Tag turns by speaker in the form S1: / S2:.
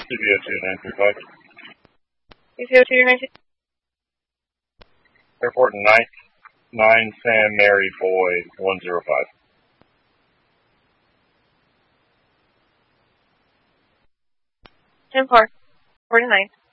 S1: CBO 2 935.
S2: CBO 2 935.
S1: Airport 9 Sam Mary Boyd 105.
S2: 10-4. 49.